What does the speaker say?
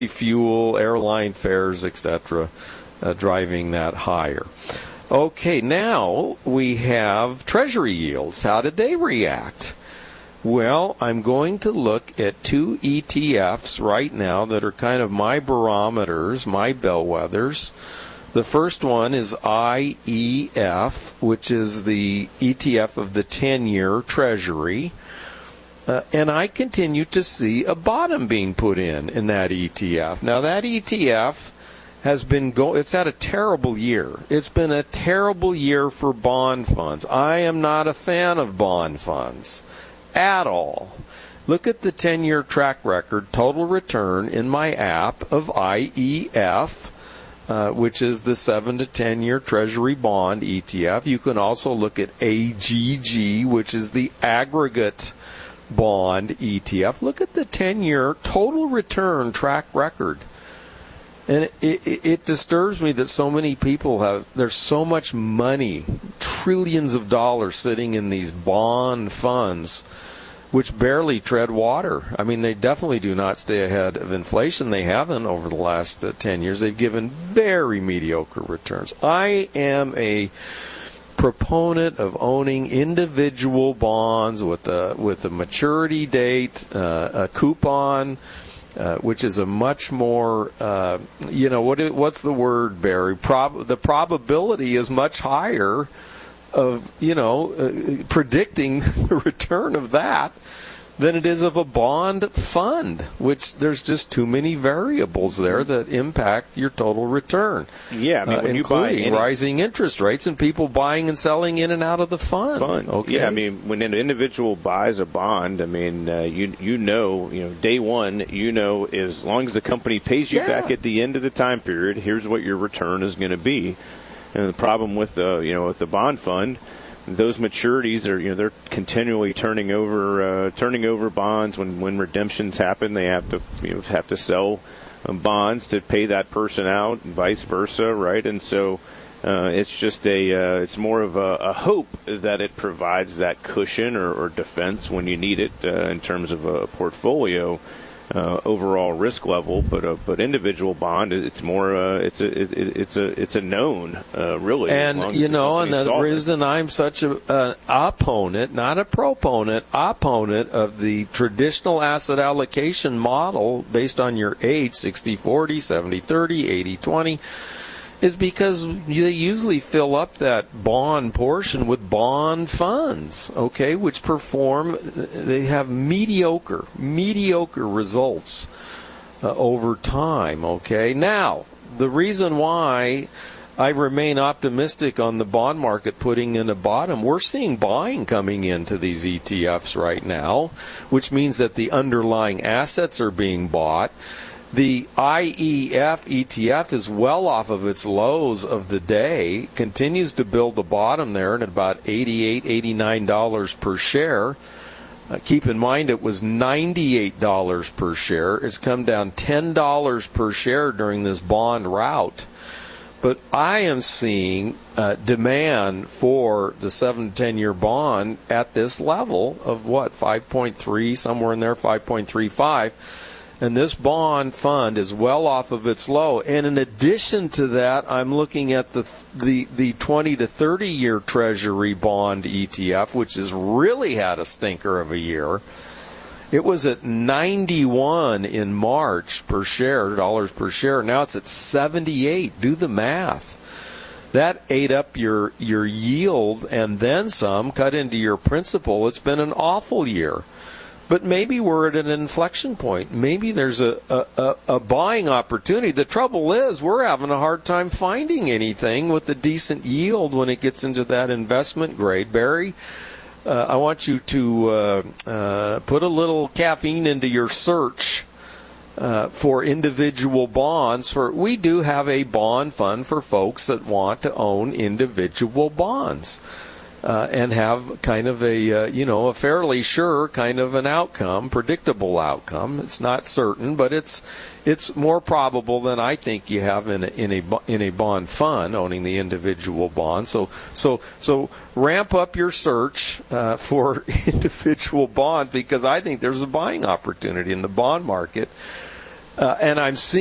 fuel, airline fares, etc., driving that higher. Okay, now we have Treasury yields. How did they react? Well, I'm going to look at two ETFs right now that are kind of my barometers, my bellwethers. The first one is IEF, which is the ETF of the 10-year Treasury. And I continue to see a bottom being put in that ETF. Now, that ETF has been it's had a terrible year. It's been a terrible year for bond funds. I am not a fan of bond funds at all. Look at the 10-year track record, total return in my app of IEF, which is the 7 to 10-year Treasury bond ETF. You can also look at AGG, which is the aggregate bond ETF. Look at the 10-year total return track record. And it disturbs me that so many people there's so much money, trillions of dollars sitting in these bond funds, which barely tread water. I mean, they definitely do not stay ahead of inflation. They haven't over the last 10 years. They've given very mediocre returns. I am a proponent of owning individual bonds with a maturity date, a coupon, which is a much more, what's the word, Barry? The probability is much higher of, predicting the return of that than it is of a bond fund, which there's just too many variables there that impact your total return. Yeah, I mean, when including you buy rising interest rates and people buying and selling in and out of the fund. Okay. Yeah, I mean, when an individual buys a bond, I mean, day one, as long as the company pays you back at the end of the time period, here's what your return is going to be. And the problem with the bond fund, those maturities are, they're continually turning over bonds. When redemptions happen, they have to sell bonds to pay that person out, and vice versa, right? And so it's just it's more of a hope that it provides that cushion or defense when you need it in terms of a portfolio overall risk level. But individual bond, it's more it's a known really. And and the reason I'm such an opponent, not a proponent, opponent of the traditional asset allocation model based on your age, 60-40, 70-30, 80-20, is because they usually fill up that bond portion with bond funds, okay, which they have mediocre results over time, okay? Now, the reason why I remain optimistic on the bond market putting in a bottom, we're seeing buying coming into these ETFs right now, which means that the underlying assets are being bought. The IEF ETF is well off of its lows of the day, continues to build the bottom there at about $88, $89 per share. Keep in mind it was $98 per share. It's come down $10 per share during this bond rout. But I am seeing demand for the 7 to 10-year bond at this level of 5.3, somewhere in there, 5.35. And this bond fund is well off of its low. And in addition to that, I'm looking at the 20 to 30-year Treasury bond ETF, which has really had a stinker of a year. It was at 91 in March dollars per share. Now it's at 78. Do the math. That ate up your yield and then some, cut into your principal. It's been an awful year. But maybe we're at an inflection point. Maybe there's a buying opportunity. The trouble is we're having a hard time finding anything with a decent yield when it gets into that investment grade. Barry, I want you to put a little caffeine into your search for individual bonds. We do have a bond fund for folks that want to own individual bonds. And have kind of a fairly sure kind of an outcome, predictable outcome. It's not certain, but it's more probable than I think you have in a bond fund owning the individual bond. So ramp up your search for individual bonds, because I think there's a buying opportunity in the bond market. And I'm seeing